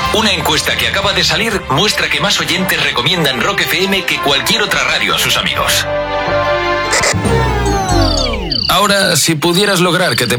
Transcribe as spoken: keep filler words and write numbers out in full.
Una encuesta que acaba de salir muestra que más oyentes recomiendan Rock F M que cualquier otra radio a sus amigos. Ahora, si pudieras lograr que te